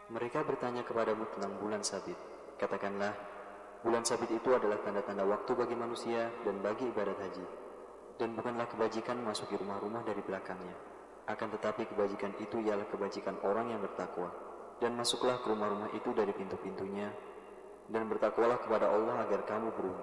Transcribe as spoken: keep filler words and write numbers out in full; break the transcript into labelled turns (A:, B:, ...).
A: Mereka bertanya kepadamu tentang bulan sabit. Katakanlah, bulan sabit itu adalah tanda-tanda waktu bagi manusia dan bagi ibadat haji. Dan bukanlah kebajikan memasuki rumah-rumah dari belakangnya. Akan tetapi kebajikan itu ialah kebajikan orang yang bertakwa. Dan masuklah ke rumah-rumah itu dari pintu-pintunya, dan bertakwalah kepada Allah agar kamu beruntung.